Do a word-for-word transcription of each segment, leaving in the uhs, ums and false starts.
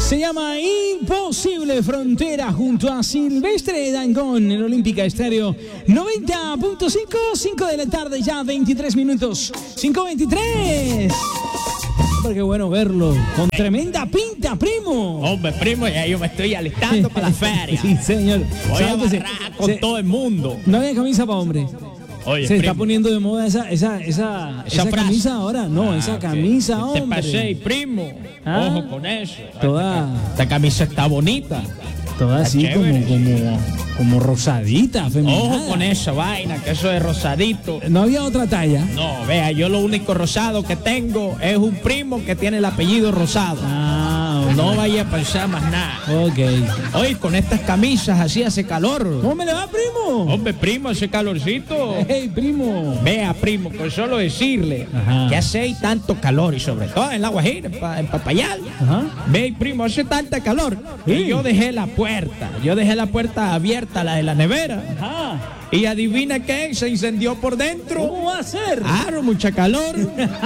Se llama Imposible Frontera junto a Silvestre Dangond en Olímpica Estéreo noventa punto cinco, cinco de la tarde ya, veintitrés minutos, cinco veintitrés. Hombre, qué bueno verlo, con tremenda pinta, primo. Hombre, primo, ya yo me estoy alistando para la feria. Sí, señor. Voy a ¿Sabes que barrar se- con se- todo el mundo. No había camisa para hombre. Oye, Se está primo. poniendo de moda esa, esa, esa, Esa esa frase. camisa ahora. No, Ah, esa ok. camisa, Te hombre. pasé, primo. Ah. Ojo con eso. Toda- Esta, esta camisa está bonita. Toda Está así como, chévere. como, como rosadita, femenina. Ojo con esa vaina, que eso es rosadito. No había otra talla. No, vea, yo lo único rosado que tengo es un primo que tiene el apellido Rosado. Ah, ok. No vaya a pensar más nada. Ok. Oye, con estas camisas así hace calor. ¿Cómo me le va, primo? Hombre, primo, ese calorcito. Hey, primo. Vea, primo, con solo decirle Ajá. que hace ahí tanto calor y sobre todo en La Guajira, en, Pa- en Papayal. Ajá. Ve, primo, hace tanta calor que Sí. yo dejé la puerta, yo dejé la puerta abierta, la de la nevera. Ajá. Y adivina qué, se incendió por dentro. ¿Cómo va a ser? Claro, mucha calor.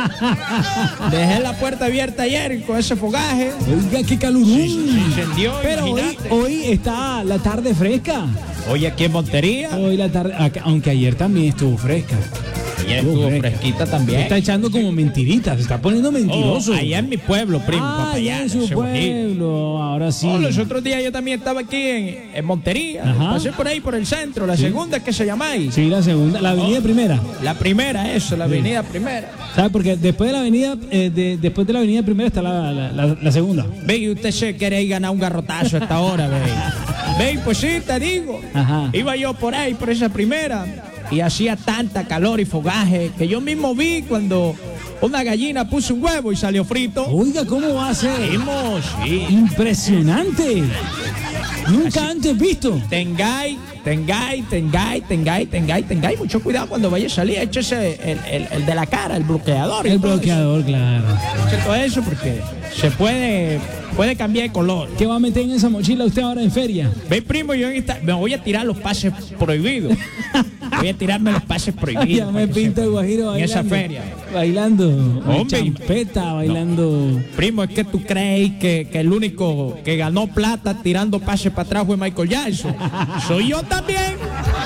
Dejé la puerta abierta ayer con ese fogaje. Oiga, qué calurón. Se incendió, Pero hoy, imagínate. hoy está la tarde fresca. Oye, aquí en Montería, Hoy la tarde, acá- aunque ayer también estuvo fresca. ayer estuvo estuvo fresca. fresquita también. Está echando como mentiritas, se está poniendo mentiroso. Oh, allá en mi pueblo, primo, Ah, allá Papayal, en su ese Guajiro. pueblo, ahora sí. Oh, los otros días yo también estaba aquí en, en Montería. Ajá. Pasé por ahí por el centro, la segunda que se llamáis. Sí, la segunda, la avenida Oh. primera. La primera, eso, la avenida primera. ¿Sabes? Porque después de la avenida, eh, de- después de la avenida primera está la, la- la- la segunda. Ve, y usted se quiere ir ganar un garrotazo a esta hora, ve. Ve, pues sí, te digo. Ajá. Iba yo por ahí, por esa primera, y hacía tanta calor y fogaje que yo mismo vi cuando una gallina puso un huevo y salió frito. Oiga, ¿cómo va a ser? Vimos, sí. Impresionante. Nunca antes visto. Tengáis, tengáis, tengáis, tengáis, tengáis, tengáis mucho cuidado cuando vaya a salir. Échese el, el, el de la cara, el bloqueador. y El todo bloqueador, claro. eso. Eche todo eso porque se puede, puede cambiar de color. ¿Qué va a meter en esa mochila usted ahora en feria? Ve, primo, yo en esta- me voy a tirar los pases prohibidos. Voy a tirarme los pases prohibidos. Ya me para que pinta el sepa. guajiro En bailando. esa feria. Bailando. Hombre. Champeta, bailando. Primo, es que tú crees que, que el único que ganó plata tirando pases para atrás fue Michael Jackson. Soy yo también.